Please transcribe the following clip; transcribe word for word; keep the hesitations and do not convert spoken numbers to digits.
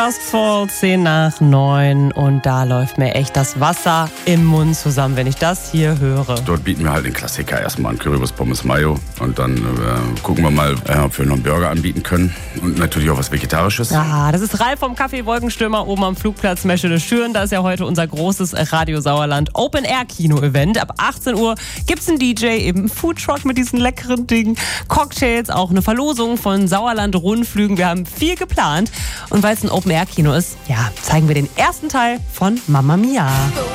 Fast vor zehn nach neun und da läuft mir echt das Wasser im Mund zusammen, wenn ich das hier höre. Dort bieten wir halt den Klassiker erstmal an, Currywurst, Pommes, Mayo und dann äh, gucken wir mal, äh, ob wir noch einen Burger anbieten können und natürlich auch was Vegetarisches. Ah, das ist Ralf vom Café Wolkenstürmer oben am Flugplatz Meschede-Schüren. Da ist ja heute unser großes Radio Sauerland Open Air Kino Event. Ab achtzehn Uhr gibt's einen D J, eben Foodtruck mit diesen leckeren Dingen, Cocktails, auch eine Verlosung von Sauerland Rundflügen. Wir haben viel geplant und weil es ein Open Air Kino ist, ja, zeigen wir den ersten Teil von Mamma Mia.